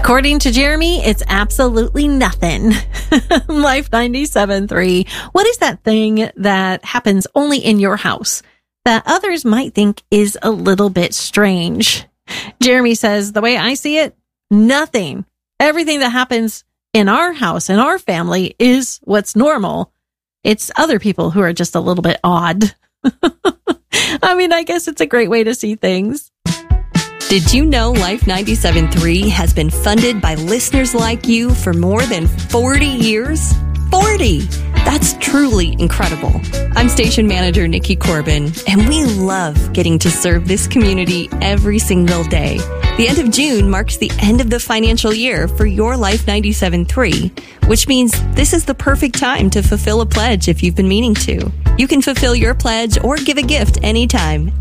According to Jeremy, it's absolutely nothing. Life 97.3. What is that thing that happens only in your house that others might think is a little bit strange? Jeremy says, the way I see it, nothing. Everything that happens in our house, in our family, is what's normal. It's other people who are just a little bit odd. I mean, I guess it's a great way to see things. Did you know Life 97.3 has been funded by listeners like you for more than 40 years? 40! That's truly incredible. I'm station manager Nikki Corbin, and we love getting to serve this community every single day. The end of June marks the end of the financial year for your Life 97.3, which means this is the perfect time to fulfill a pledge if you've been meaning to. You can fulfill your pledge or give a gift anytime